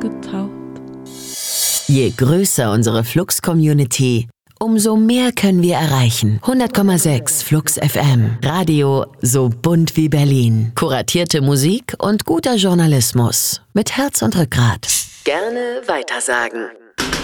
getaucht. Je größer unsere Flux-Community, umso mehr können wir erreichen. 100,6 Flux FM. Radio so bunt wie Berlin. Kuratierte Musik und guter Journalismus. Mit Herz und Rückgrat. Gerne weitersagen.